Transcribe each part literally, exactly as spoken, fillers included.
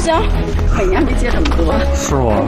行，每年没接这么多。 是吗？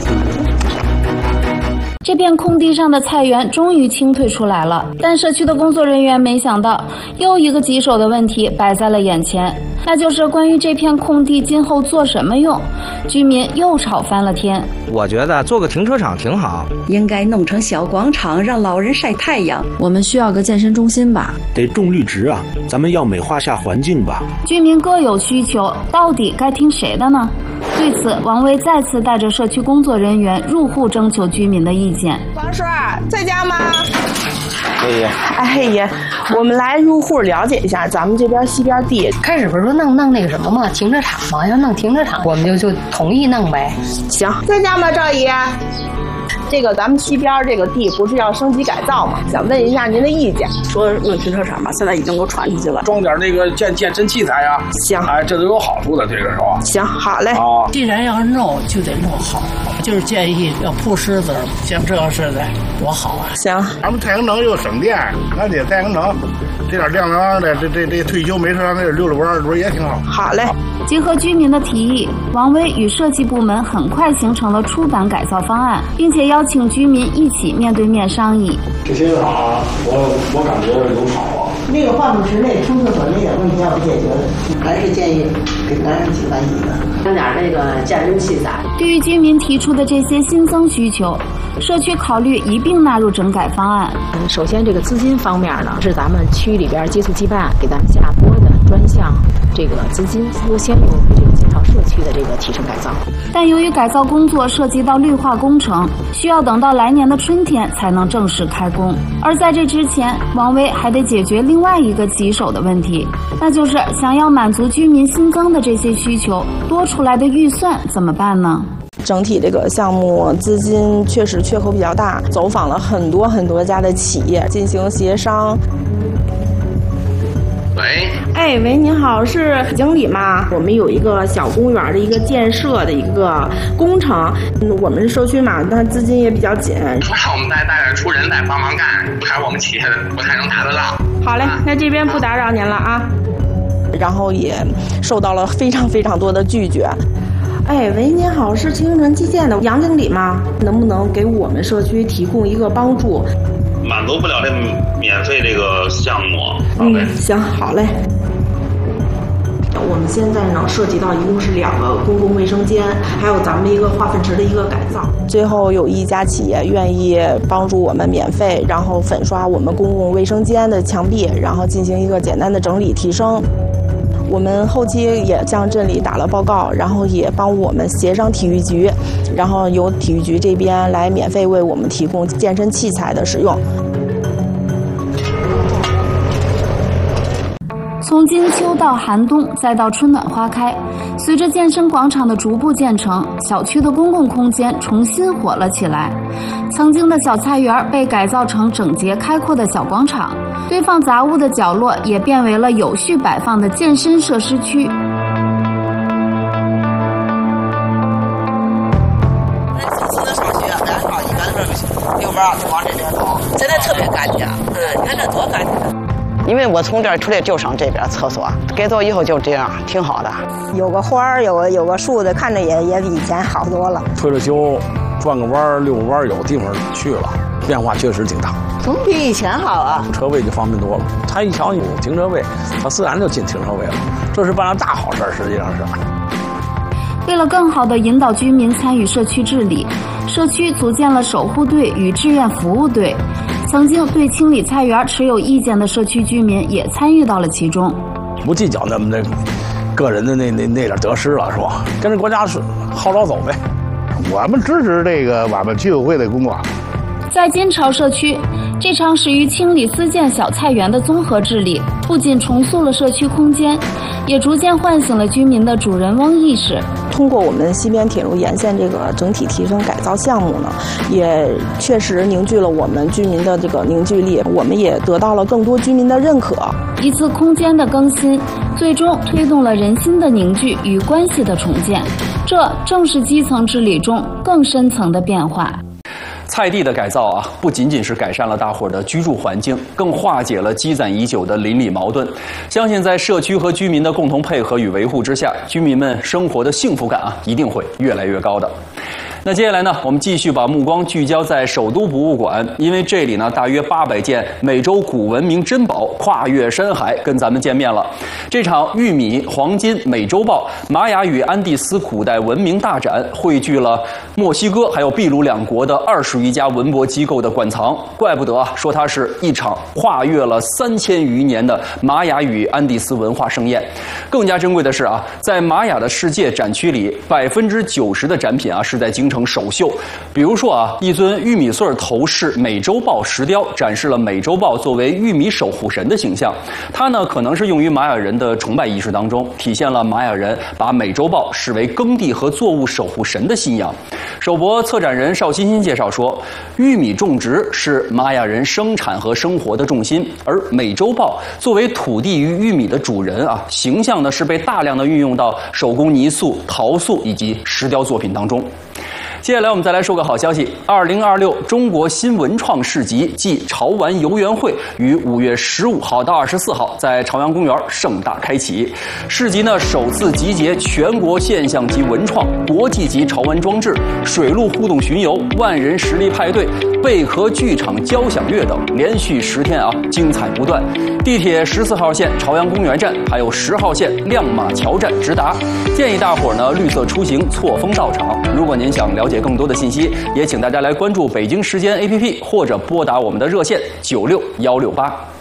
这片空地上的菜园终于清退出来了，但社区的工作人员没想到，又一个棘手的问题摆在了眼前，那就是关于这片空地今后做什么用，居民又吵翻了天。 我觉得做个停车场挺好， 应该弄成小广场，让老人晒太阳。 我们需要个健身中心吧？ 得种绿植啊，咱们要美化下环境吧。 居民各有需求，到底该听谁的呢？对此，王威再次带着社区工作人员入户征求居民的意见。 王叔在家吗？ 哎呀， 哎呀，我们来入户了解一下咱们这边西边地。 开始不是说弄弄那个什么嘛，停车场嘛，要弄停车场，我们就就同意弄呗。 行，在家吗，赵姨？这个咱们西边这个地不是要升级改造吗？想问一下您的意见。 说弄停车场吧，现在已经给我传出去了。 装点那个健健身器材呀、啊。 行， 哎，这都有好处的，这个是吧？ 行，好嘞。 啊， 既然要弄，就得弄好，就是建议要铺狮子，像这样似的，多好啊！ 行， 咱们太阳能又省电，那得太阳能，这点亮亮的，这这这退休没事那溜溜弯不是也挺好？ 好嘞。 结合居民的提议，王威与设计部门很快形成了初版改造方案，并且邀请居民一起面对面商议。 这些卡我我感觉有好啊。 那个化粪池那冲厕所那点问题要不解决的，还是建议给咱几万亿的， 弄点那个健身器材。 对于居民提出的这些新增需求，社区考虑一并纳入整改方案。 嗯，首先这个资金方面呢，是咱们区里边接触羁绊给咱们下拨的专项这个资金，优先用于这个建造社区的这个提升改造。 但由于改造工作涉及到绿化工程，需要等到来年的春天才能正式开工。而在这之前，王威还得解决另外一个棘手的问题，那就是想要满足居民新增的这些需求，多出来的预算怎么办呢？ 整体这个项目资金确实缺口比较大，走访了很多很多家的企业进行协商。 喂， 哎喂，您好，是经理吗？我们有一个小公园的一个建设的一个工程，嗯，我们社区嘛，但资金也比较紧， 那我们再带着出人再帮忙干，还是我们企业不太能达得到。 好嘞，那这边不打扰您了啊。然后也受到了非常非常多的拒绝。哎喂，您好，是青城基建的杨经理吗？能不能给我们社区提供一个帮助？ 满足不了这免费这个项目。 嗯，行，好嘞。我们现在呢涉及到一共是两个公共卫生间，还有咱们一个化粪池的一个改造。最后有一家企业愿意帮助我们免费，然后粉刷我们公共卫生间的墙壁，然后进行一个简单的整理提升。我们后期也向镇里打了报告，然后也帮我们协商体育局，然后由体育局这边来免费为我们提供健身器材的使用。 从金秋到寒冬，再到春暖花开，随着健身广场的逐步建成，小区的公共空间重新活了起来。曾经的小菜园被改造成整洁开阔的小广场，堆放杂物的角落也变为了有序摆放的健身设施区。 从这上学，咱上一般是遛弯就往这边走，现在特别干净。嗯，你看这多干净。 因为我从这儿出来就上这边厕所，改造以后就这样，挺好的。 有个花儿，有个有个树的，看着也也比以前好多了。 退了休，转个弯遛个弯有地方去了，变化确实挺大。 总比以前好啊， 车位就方便多了。他一瞧有停车位，他自然就进停车位了，这是办了大好事，实际上是。 为了更好地引导居民参与社区治理，社区组建了守护队与志愿服务队。曾经对清理菜园持有意见的社区居民也参与到了其中。 不计较那么那个人的那那那点得失了，是吧？跟着国家是号召走呗。 我们支持这个我们居委会的工作。 在金朝社区，这场始于清理私建小菜园的综合治理，不仅重塑了社区空间，也逐渐唤醒了居民的主人翁意识。 通过我们西边铁路沿线这个整体提升改造项目呢，也确实凝聚了我们居民的这个凝聚力，我们也得到了更多居民的认可。 一次空间的更新，最终推动了人心的凝聚与关系的重建，这正是基层治理中更深层的变化。 菜地的改造啊，不仅仅是改善了大伙儿的居住环境，更化解了积攒已久的邻里矛盾。相信在社区和居民的共同配合与维护之下，居民们生活的幸福感啊，一定会越来越高的。那接下来呢，我们继续把目光聚焦在首都博物馆，因为这里呢，大约八百件美洲古文明珍宝跨越山海跟咱们见面了。这场玉米、黄金、美洲豹、玛雅与安第斯古代文明大展，汇聚了墨西哥还有秘鲁两国的二十余家文博机构的馆藏。怪不得啊，说它是一场跨越了三千余年的玛雅与安第斯文化盛宴。更加珍贵的是啊，在玛雅的世界展区里，百分之九十的展品啊是在京城首秀。比如说啊，一尊玉米穗头饰美洲豹石雕展示了美洲豹作为玉米守护神的形象。它呢，可能是用于玛雅人的崇拜仪式当中，体现了玛雅人把美洲豹视为耕地和作物守护神的信仰。首博策展人邵欣欣介绍说，玉米种植是玛雅人生产和生活的重心，而美洲豹作为土地与玉米的主人啊，形象呢是被大量的运用到手工泥塑、陶塑以及石雕作品当中。接下来我们再来说个好消息，二零二六中国新文创市集暨潮玩游园会于五月十五号到二十四号在朝阳公园盛大开启。市集呢首次集结全国现象级文创、国际级潮玩装置、水陆互动巡游、万人实力派对、贝壳剧场交响乐等，连续十天啊精彩不断。地铁十四号线朝阳公园站，还有十号线亮马桥站直达。建议大伙儿呢绿色出行，错峰到场。如果您想了解更多的信息，也请大家来关注北京时间 A P P 或者拨打我们的热线九六幺六八。